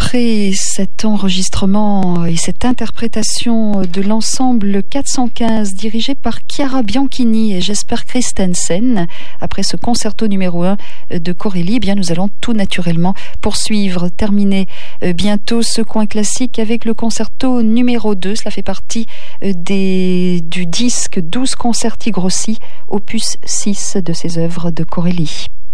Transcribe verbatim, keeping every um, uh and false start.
après cet enregistrement et cette interprétation de l'ensemble quatre cent quinze dirigé par Chiara Bianchini et Jesper Christensen, après ce concerto numéro un de Corelli, eh bien nous allons tout naturellement poursuivre, terminer bientôt ce coin classique avec le concerto numéro deux. Cela fait partie des, du disque douze concerti grossi, opus six de ces œuvres de Corelli.